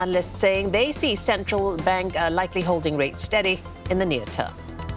Analysts saying they see central bank likely holding rates steady in the near term.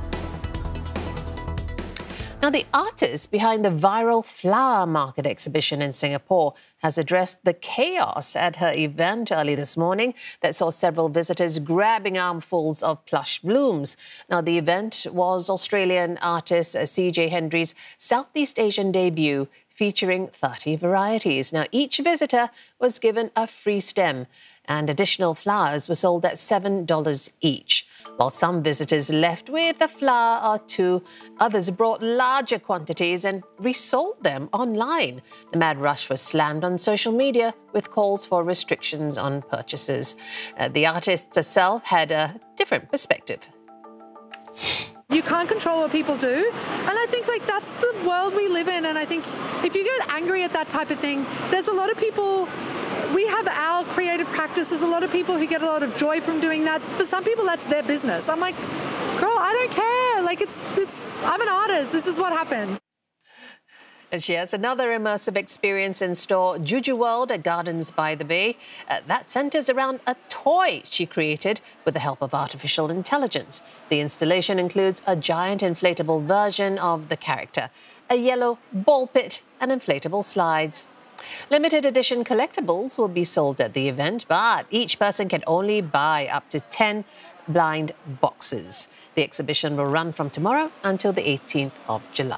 Now, the artist behind the viral flower market exhibition in Singapore has addressed the chaos at her event early this morning that saw several visitors grabbing armfuls of plush blooms. Now, the event was Australian artist C.J. Hendry's Southeast Asian debut, featuring 30 varieties. Now, each visitor was given a free stem, and additional flowers were sold at $7 each. While some visitors left with a flower or two, others brought larger quantities and resold them online. The mad rush was slammed on social media with calls for restrictions on purchases. The artist herself had a different perspective. You can't control what people do, and I think that's the world we live in. And I think if you get angry at that type of thing, there's a lot of people. We have our creative practices, a lot of people who get a lot of joy from doing that. For some people, that's their business. I'm like, girl, I don't care. I'm an artist. This is what happens. And she has another immersive experience in store, Juju World at Gardens by the Bay. That centres around a toy she created with the help of artificial intelligence. The installation includes a giant inflatable version of the character, a yellow ball pit and inflatable slides. Limited edition collectibles will be sold at the event, but each person can only buy up to 10 blind boxes. The exhibition will run from tomorrow until the 18th of July.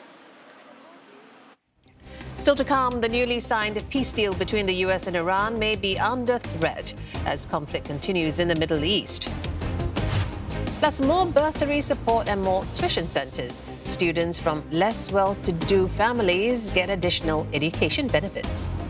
Still to come, the newly signed peace deal between the US and Iran may be under threat as conflict continues in the Middle East. Plus, more bursary support and more tuition centres. Students from less well-to-do families get additional education benefits.